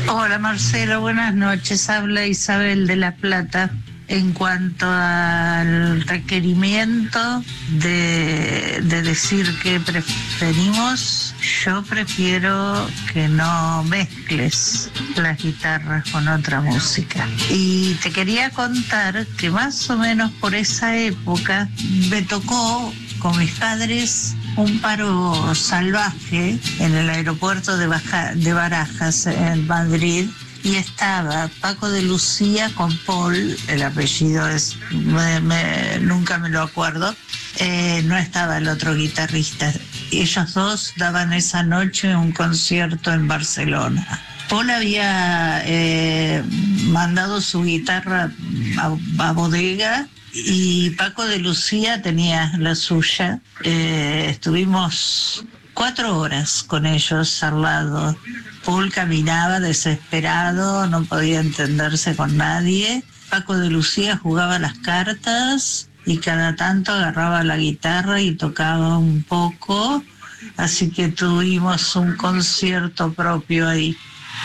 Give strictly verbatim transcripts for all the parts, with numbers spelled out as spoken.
Hola Marcelo, buenas noches. Habla Isabel de La Plata. En cuanto al requerimiento de, de decir que preferimos, yo prefiero que no mezcles las guitarras con otra música. Y te quería contar que más o menos por esa época me tocó con mis padres un paro salvaje en el aeropuerto de, Baja, de Barajas, en Madrid. Y estaba Paco de Lucía con Paul, el apellido es, me, me, nunca me lo acuerdo, eh, no estaba el otro guitarrista. Ellos dos daban esa noche un concierto en Barcelona. Paul había eh, mandado su guitarra a, a bodega y Paco de Lucía tenía la suya. Eh, estuvimos cuatro horas con ellos al lado. Paul caminaba desesperado, no podía entenderse con nadie. Paco de Lucía jugaba las cartas y cada tanto agarraba la guitarra y tocaba un poco. Así que tuvimos un concierto propio ahí.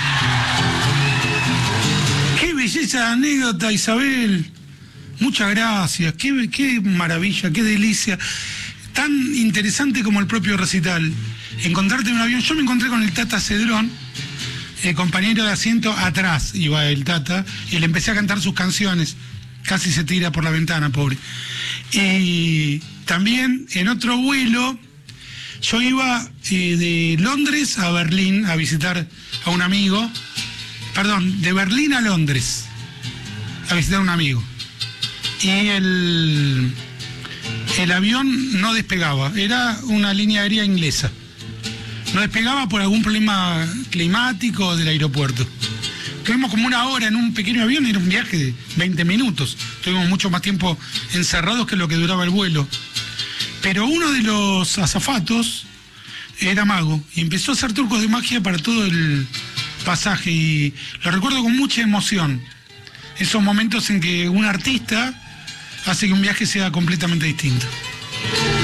¡Qué belleza de anécdota, Isabel! Muchas gracias, qué, qué maravilla, qué delicia. Tan interesante como el propio recital. Encontrarte en un avión. Yo me encontré con el Tata Cedrón, el compañero de asiento atrás iba el Tata, y le empecé a cantar sus canciones. Casi se tira por la ventana, pobre. Y también en otro vuelo, yo iba eh, de Londres a Berlín a visitar a un amigo. Perdón, de Berlín a Londres a visitar a un amigo. Y el... El avión no despegaba, era una línea aérea inglesa. No despegaba por algún problema climático del aeropuerto. Tuvimos como una hora en un pequeño avión, era un viaje de veinte minutos. Tuvimos mucho más tiempo encerrados que lo que duraba el vuelo. Pero uno de los azafatos era mago y empezó a hacer trucos de magia para todo el pasaje. Y lo recuerdo con mucha emoción. Esos momentos en que un artista hace que un viaje sea completamente distinto.